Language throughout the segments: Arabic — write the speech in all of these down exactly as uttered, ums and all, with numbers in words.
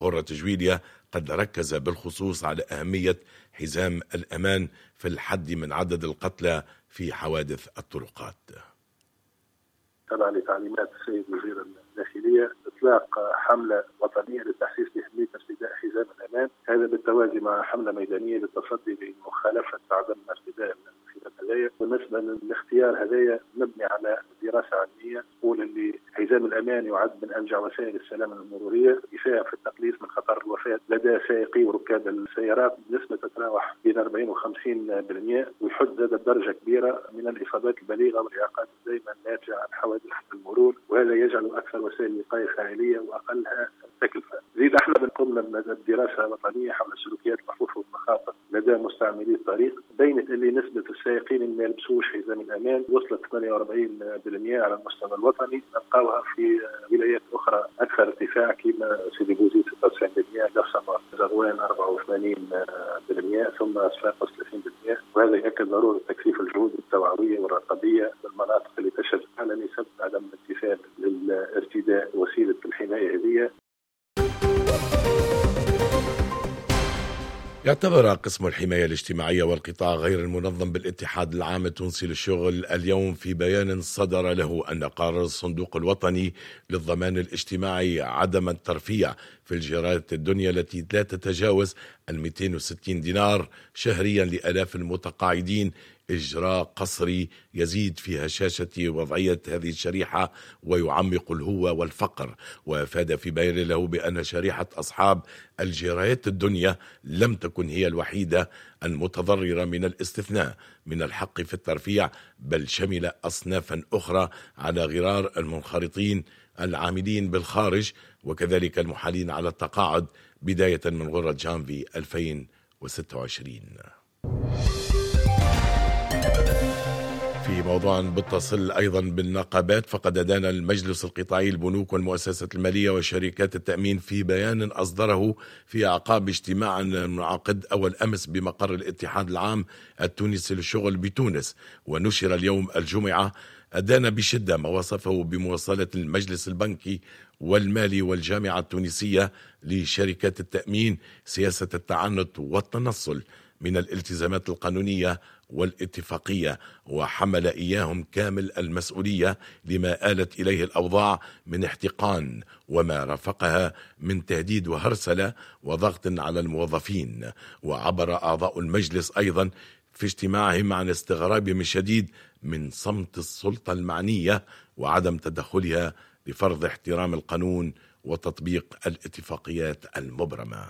قرة جويليا قد ركز بالخصوص على أهمية حزام الأمان في الحد من عدد القتلى في حوادث الطرقات. تبع لتعليمات السيد وزير الداخلية إطلاق حملة وطنية للتحسيس بأهمية ارتداء حزام الأمان، هذا بالتوازي مع حملة ميدانية للتصدي لمخالفة عدم ارتداء الحزام هذايا. بالنسبة للاختيار هذايا مبني على دراسة علمية تقول أن حزام الأمان يعد من أنجع وسائل السلامة المرورية، يساهم في التقليص من خطر الوفاة لدى سائقي وركاب السيارات بنسبة تتراوح بين أربعين وخمسين بالمئة، ويحد زاد بدرجة كبيرة من الإصابات البليغة والإعاقات الدائمة الناتجة عن حوادث المرور، وهذا يجعل أكثر وسائل الوقاية فاعلية وأقلها تكلفة. زيد احنا بنقوم بدراسة وطنية حول السلوكيات المخوفة والمخاطر لدى مستعملي الطريق، بينت اللي نسبة السائقين اللي ما يلبسوش حزام الأمان وصلت ثمانية وأربعين بالمئة على المستوى الوطني، نلقاوها في ولايات أخرى أكثر ارتفاع كما سيدي بوزيد ستة وتسعين بالمئة، قفصة زغوان أربعة وثمانين بالمئة، ثم صفاقس ثلاثين بالمئة، وهذا يؤكد ضرورة تكثيف الجهود التوعوية والرقابية بالمناطق اللي تشهد على نسب عدم امتثال للارتداء وسيلة الحماية هذه. يعتبر قسم الحماية الاجتماعية والقطاع غير المنظم بالاتحاد العام التونسي للشغل اليوم في بيان صدر له أن قرار الصندوق الوطني للضمان الاجتماعي عدم الترفيع في الجرات الدنيا التي لا تتجاوز مئتين وستين دينار شهريا لآلاف المتقاعدين إجراء قصري يزيد في هشاشة وضعية هذه الشريحة ويعمق الهوة والفقر. وأفاد في بيان له بأن شريحة أصحاب الجرايات الدنيا لم تكن هي الوحيدة المتضررة من الاستثناء من الحق في الترفيع، بل شمل أصنافا أخرى على غرار المنخرطين العاملين بالخارج وكذلك المحالين على التقاعد بداية من غرة جانفي ألفين وستة وعشرين. في موضوع بتصل أيضا بالنقابات، فقد أدان المجلس القطاعي البنوك والمؤسسات المالية وشركات التأمين في بيان أصدره في أعقاب اجتماع منعقد أول أمس بمقر الاتحاد العام التونسي للشغل بتونس ونشر اليوم الجمعة، أدان بشدة ما وصفه بمواصلة المجلس البنكي والمالي والجامعة التونسية لشركات التأمين سياسة التعنت والتنصل من الالتزامات القانونية والاتفاقية، وحمل إياهم كامل المسؤولية لما آلت إليه الأوضاع من احتقان وما رافقها من تهديد وهرسلة وضغط على الموظفين. وعبر أعضاء المجلس أيضا في اجتماعهم عن استغرابهم الشديد من صمت السلطة المعنية وعدم تدخلها لفرض احترام القانون وتطبيق الاتفاقيات المبرمة.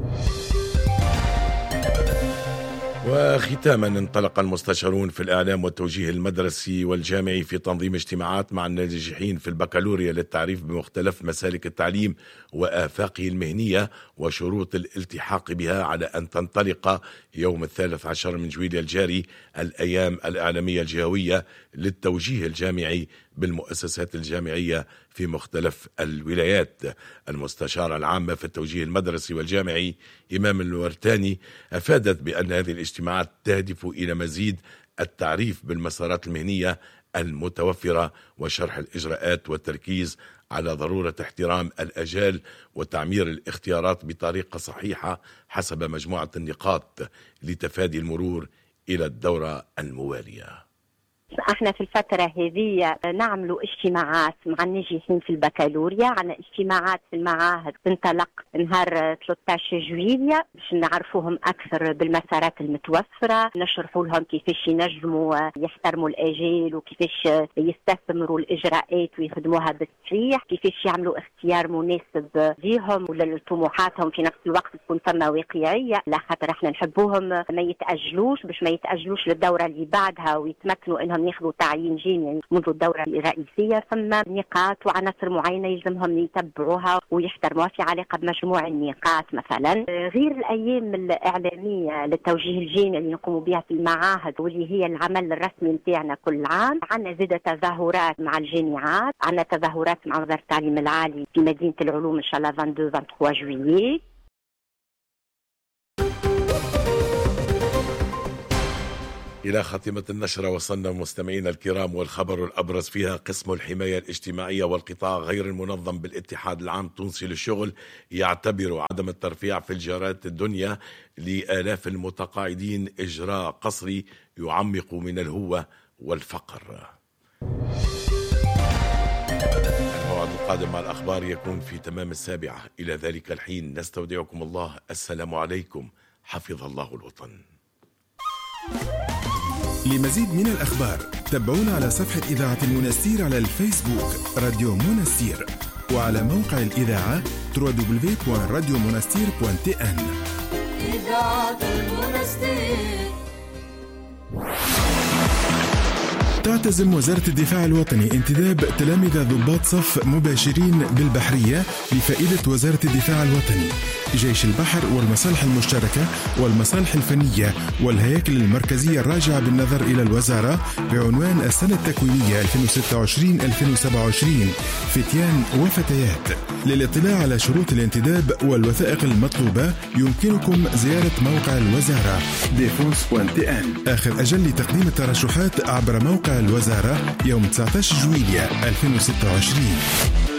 وختاما، انطلق المستشارون في الإعلام والتوجيه المدرسي والجامعي في تنظيم اجتماعات مع الناجحين في البكالوريا للتعريف بمختلف مسالك التعليم وآفاقه المهنية وشروط الالتحاق بها، على أن تنطلق يوم الثالث عشر من جويليا الجاري الأيام الإعلامية الجهوية للتوجيه الجامعي بالمؤسسات الجامعية في مختلف الولايات. المستشارة العامة في التوجيه المدرسي والجامعي إمام الورتاني أفادت بأن هذه الاجتماعات تهدف إلى مزيد التعريف بالمسارات المهنية المتوفرة وشرح الإجراءات والتركيز على ضرورة احترام الأجال وتعمير الاختيارات بطريقة صحيحة حسب مجموعة النقاط لتفادي المرور إلى الدورة الموالية. احنا في الفترة هذه نعملوا اجتماعات مع الناجحين في البكالوريا، عنا اجتماعات في المعاهد تنطلق نهار ثلاثة عشر جويليا باش نعرفوهم اكثر بالمسارات المتوفرة، نشرحوا لهم كيفاش ينجموا يحترموا الاجال وكيفاش يستثمروا الاجراءات ويخدموها بالصحيح، كيفاش يعملوا اختيار مناسب ليهم ولا طموحاتهم في نفس الوقت تكون فما واقعية، لا خاطر احنا نحبوهم ما يتأجلوش باش ما يتأجلوش للدورة اللي بعدها ويتمكنوا انهم ياخذوا تعيين جامعي منذ الدورة الرئيسية. ثم نقاط وعناصر معينة يلزمهم يتبعوها ويحترموها في علاقة بمجموع النقاط، مثلا غير الأيام الإعلامية للتوجيه الجامعي اللي نقوم بها في المعاهد واللي هي العمل الرسمي نتاعنا كل عام. عندنا زيادة تظاهرات مع الجامعات، عندنا تظاهرات مع وزارة التعليم العالي في مدينة العلوم إن شاء الله اثنين وعشرين ثلاثة وعشرين جويلية. إلى خاتمة النشرة وصلنا مستمعينا الكرام، والخبر الأبرز فيها: قسم الحماية الاجتماعية والقطاع غير المنظم بالاتحاد العام التونسي للشغل يعتبر عدم الترفيع في الجارات الدنيا لآلاف المتقاعدين إجراء قصري يعمق من الهوة والفقر. الموعد القادم مع الأخبار يكون في تمام السابعة. إلى ذلك الحين نستودعكم الله. السلام عليكم. حفظ الله الوطن. لمزيد من الأخبار تابعونا على صفحة إذاعة المنستير على الفيسبوك راديو منستير، وعلى موقع الإذاعة دبليو دبليو دبليو دوت راديو منستير دوت تي إن. إذاعة المنستير. تعتزم وزارة الدفاع الوطني انتداب تلامذة ضباط صف مباشرين بالبحرية لفائدة وزارة الدفاع الوطني، جيش البحر والمصالح المشتركة والمصالح الفنية والهياكل المركزية الراجعة بالنظر إلى الوزارة بعنوان السنة التكوينية ألفين وستة وعشرين ألفين وسبعة وعشرين فتيان وفتيات. للاطلاع على شروط الانتداب والوثائق المطلوبة يمكنكم زيارة موقع الوزارة ديفونس دوت تي إن. آخر أجل لتقديم الترشحات عبر موقع الوزارة يوم تسعة عشر جويلية ألفين وستة وعشرين.